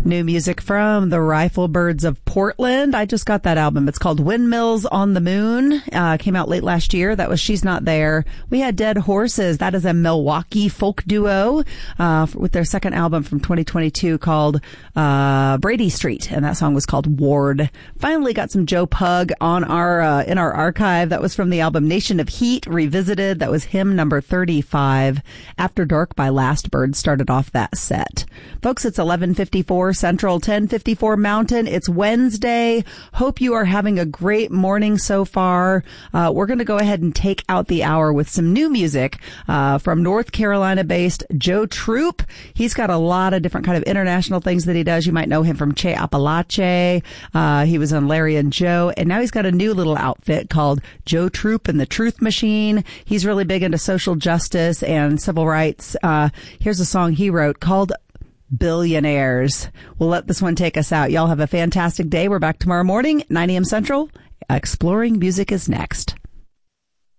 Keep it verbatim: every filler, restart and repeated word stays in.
New music from the Rifle Birds of Portland. I just got that album. It's called Windmills on the Moon. Uh, came out late last year. That was She's Not There. We had Dead Horses. That is a Milwaukee folk duo uh, with their second album from twenty twenty-two called uh, Brady Street, and that song was called Ward. Finally got some Joe Pug on our uh, in our archive. That was from the album Nation of Heat Revisited. That was hymn number thirty-five. After Dark by Last Bird started off that set. Folks, it's eleven fifty-four Central, ten fifty-four Mountain. It's Wednesday. Hope you are having a great morning so far. Uh, we're going to go ahead and take out the hour with some new music uh, from North Carolina-based Joe Troop. He's got a lot of different kind of international things that he does. You might know him from Che Apalache. Uh, he was on Larry and Joe, and now he's got a new little outfit called Joe Troop and the Truth Machine. He's really big into social justice and civil rights. Uh, here's a song he wrote called Billionaires. We'll let this one take us out. Y'all have a fantastic day. We're back tomorrow morning, nine a.m. Central. Exploring Music is next.